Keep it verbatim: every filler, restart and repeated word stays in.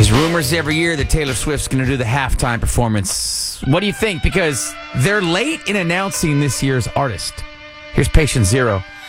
There's rumors every year that Taylor Swift's going to do the halftime performance. What do you think? Because they're late in announcing this year's artist. Here's Patient Zero